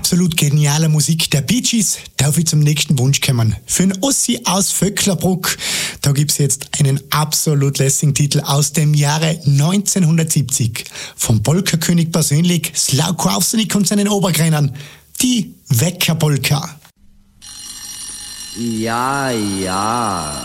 absolut genialer Musik der Bee Gees darf ich zum nächsten Wunsch kommen. Für einen Ossi aus Vöcklerbruck, da gibt's jetzt einen absolut lässigen Titel aus dem Jahre 1970. Vom Polka-König persönlich, Sławko Awsonnik und seinen Obergreinern, die Weckerpolka. Ja, ja.